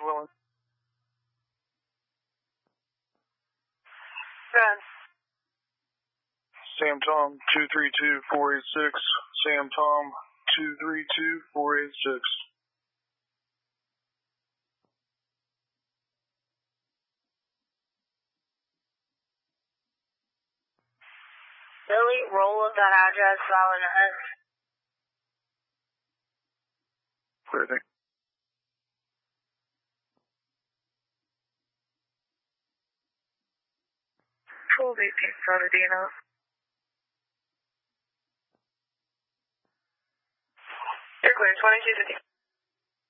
dwelling. Good. Sam Tom 232-486. Sam Tom 232-486. Delete roll of that address, following it. Clear thing. Full 18 Sonadino. You're clear, 2250.